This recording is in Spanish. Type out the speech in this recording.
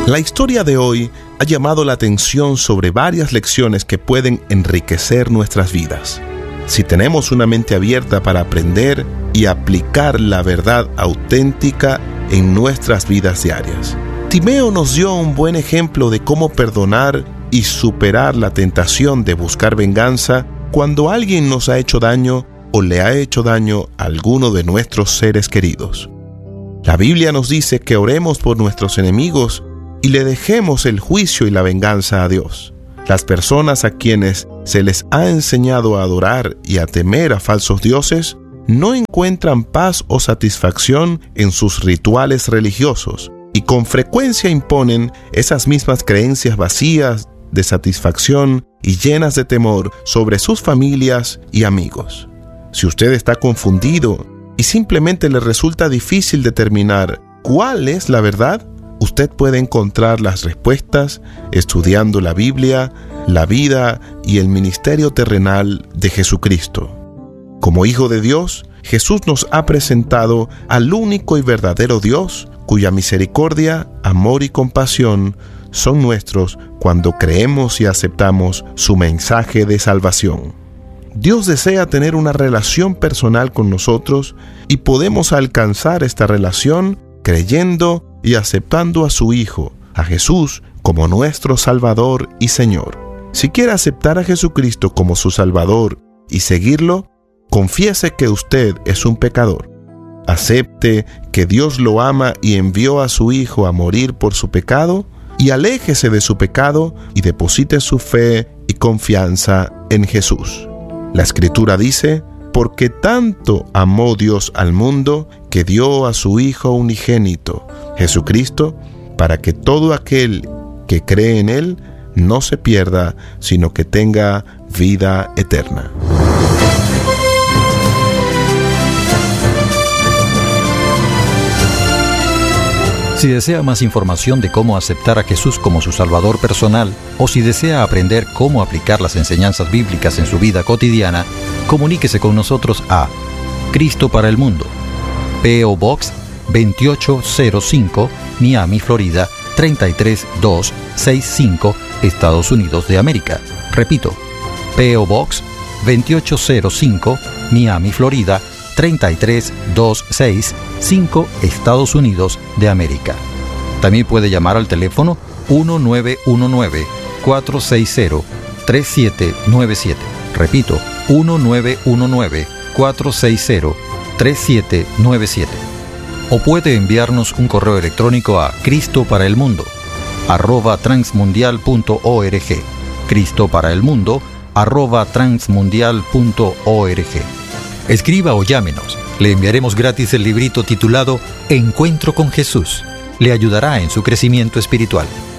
La historia de hoy ha llamado la atención sobre varias lecciones que pueden enriquecer nuestras vidas. Si tenemos una mente abierta para aprender y aplicar la verdad auténtica en nuestras vidas diarias. Timeo nos dio un buen ejemplo de cómo perdonar y superar la tentación de buscar venganza cuando alguien nos ha hecho daño o le ha hecho daño a alguno de nuestros seres queridos. La Biblia nos dice que oremos por nuestros enemigos y le dejemos el juicio y la venganza a Dios. Las personas a quienes se les ha enseñado a adorar y a temer a falsos dioses no encuentran paz o satisfacción en sus rituales religiosos y con frecuencia imponen esas mismas creencias vacías de satisfacción y llenas de temor sobre sus familias y amigos. Si usted está confundido y simplemente le resulta difícil determinar cuál es la verdad, usted puede encontrar las respuestas estudiando la Biblia, la vida y el ministerio terrenal de Jesucristo. Como Hijo de Dios, Jesús nos ha presentado al único y verdadero Dios, cuya misericordia, amor y compasión son nuestros cuando creemos y aceptamos su mensaje de salvación. Dios desea tener una relación personal con nosotros y podemos alcanzar esta relación creyendo y aceptando a su Hijo, a Jesús, como nuestro Salvador y Señor. Si quiere aceptar a Jesucristo como su Salvador y seguirlo, confiese que usted es un pecador. Acepte que Dios lo ama y envió a su Hijo a morir por su pecado, y aléjese de su pecado y deposite su fe y confianza en Jesús. La Escritura dice: porque tanto amó Dios al mundo que dio a su Hijo unigénito, Jesucristo, para que todo aquel que cree en Él no se pierda, sino que tenga vida eterna. Si desea más información de cómo aceptar a Jesús como su Salvador personal, o si desea aprender cómo aplicar las enseñanzas bíblicas en su vida cotidiana, comuníquese con nosotros a Cristo para el Mundo, P.O. Box 2805, Miami, Florida 33265, Estados Unidos de América. Repito, P.O. Box 2805, Miami, Florida 33265, Estados Unidos de América. También puede llamar al teléfono 1919-460-3797. Repito, 1919-460-3797. O puede enviarnos un correo electrónico a cristoparaelmundo@transmundial.org. cristoparaelmundo@transmundial.org. Escriba o llámenos. Le enviaremos gratis el librito titulado Encuentro con Jesús. Le ayudará en su crecimiento espiritual.